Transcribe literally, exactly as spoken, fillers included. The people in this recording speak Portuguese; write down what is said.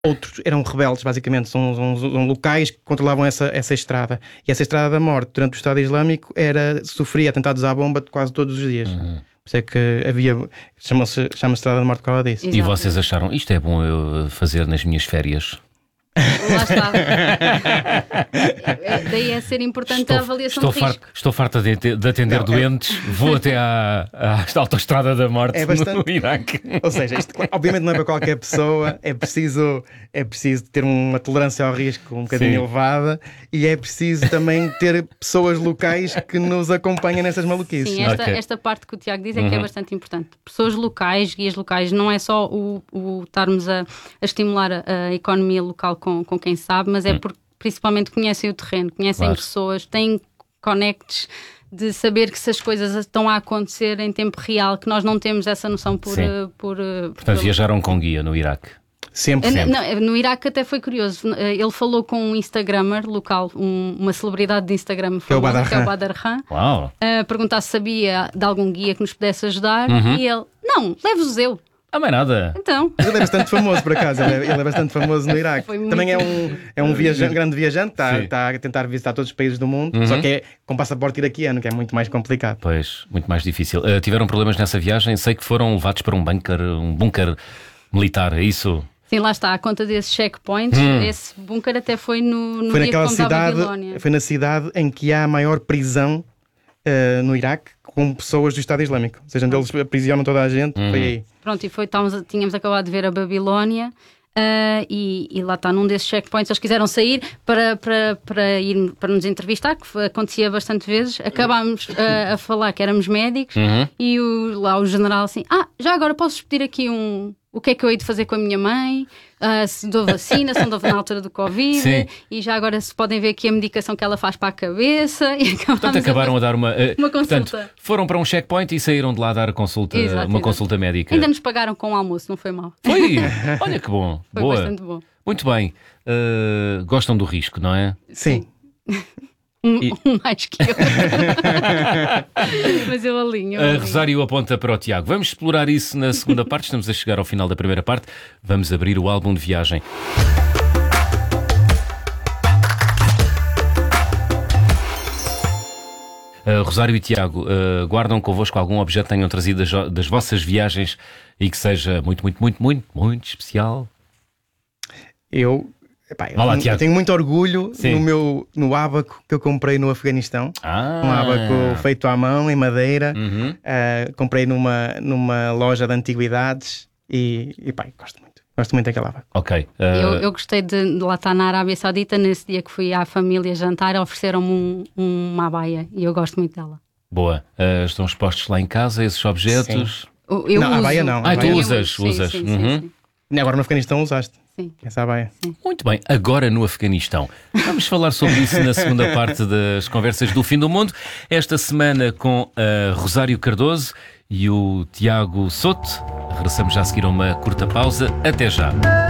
outros eram rebeldes, basicamente, são, são, são locais que controlavam essa, essa estrada. E essa estrada da morte, durante o Estado Islâmico, era, sofria atentados à bomba quase todos os dias. Uhum. Por isso é que havia, chama-se, chama-se Estrada da Morte por causa disso. Exato. E vocês acharam, isto é bom eu fazer nas minhas férias? Lá está. Daí é ser importante estou, a avaliação estou de farto, risco. Estou farta de, de atender não, doentes, é... vou até à, à autoestrada da morte é bastante... no Iraque. Ou seja, isto obviamente não é para qualquer pessoa, é preciso, é preciso ter uma tolerância ao risco um bocadinho Sim. elevada e é preciso também ter pessoas locais que nos acompanhem nessas maluquices. Sim, esta, okay. esta parte que o Tiago diz é uhum. que é bastante importante. Pessoas locais, guias locais, não é só o, o estarmos a, a estimular a, a economia local Com, com quem sabe, mas é porque principalmente conhecem o terreno, conhecem claro. pessoas, têm connects de saber que se as coisas estão a acontecer em tempo real, que nós não temos essa noção por... Uh, por uh, Portanto, por... viajaram com guia no Iraque? Sempre, sempre. Não, no Iraque até foi curioso. Ele falou com um Instagrammer local, um, uma celebridade de Instagram, que é o Badr que é o Badr Khan, Uau. a perguntar se sabia de algum guia que nos pudesse ajudar uhum. e ele, não, levo-vos eu. Ah, mais nada. Então. Ele é bastante famoso, por acaso. Ele é, ele é bastante famoso no Iraque. Também é um, é um viajante, grande viajante, está, está a tentar visitar todos os países do mundo, uhum. só que é com passaporte iraquiano, que é muito mais complicado. Pois, muito mais difícil. Uh, tiveram problemas nessa viagem? Sei que foram levados para um bunker, um bunker militar, é isso? Sim, lá está, à conta desses checkpoints. Hum. Esse bunker até foi no, no foi dia naquela que fomos à cidade, Babilónia. Foi na cidade em que há a maior prisão uh, no Iraque com pessoas do Estado Islâmico. Ou seja, onde eles aprisionam toda a gente, hum. foi aí. Pronto, e foi, tínhamos, tínhamos acabado de ver a Babilónia uh, e, e lá está, num desses checkpoints, eles quiseram sair para, para, para, ir, para nos entrevistar, que acontecia bastante vezes. Acabámos uh, a falar que éramos médicos uhum. e o, lá o general assim, ah, já agora posso pedir aqui um... O que é que eu hei de fazer com a minha mãe? Uh, se dou vacina, se não dou na altura do Covid. Sim. E já agora se podem ver aqui a medicação que ela faz para a cabeça. E portanto, acabaram a, a dar uma, uh, uma consulta. Portanto, foram para um checkpoint e saíram de lá dar consulta, exato, uma exato. consulta médica. Ainda nos pagaram com o almoço, não foi mal. Foi? Olha que bom. Foi Boa. bastante bom. Muito bem. Uh, gostam do risco, não é? Sim. Um, e... um mais que eu. Mas eu alinho. A Rosário aponta para o Tiago. Vamos explorar isso na segunda parte. Estamos a chegar ao final da primeira parte. Vamos abrir o álbum de viagem. Uh, Rosário e Tiago, uh, guardam convosco algum objeto que tenham trazido das, das vossas viagens e que seja muito, muito, muito, muito, muito especial? Eu... Epá, eu, Olá, tenho, eu tenho muito orgulho no meu no ábaco que eu comprei no Afeganistão. Ah. Um ábaco feito à mão, em madeira. Uhum. Uh, comprei numa, numa loja de antiguidades e, e pá, gosto muito. Gosto muito daquele ábaco. Ok. Uh... Eu, eu gostei de, de lá estar na Arábia Saudita. Nesse dia que fui à família jantar, ofereceram-me um, um, uma abaia e eu gosto muito dela. Boa. Uh, estão expostos lá em casa esses objetos? Sim. Eu não, uso. a abaia não. Ah, a tu abaia usas, sim, usas. Sim, uhum. sim, sim. Agora no Afeganistão usaste. Sim. Essa abaia. Sim. Muito bem, agora no Afeganistão. Vamos falar sobre isso na segunda parte das conversas do Fim do Mundo. Esta semana com a Rosário Cardoso e o Tiago Soto. Regressamos já a seguir a uma curta pausa. Até já.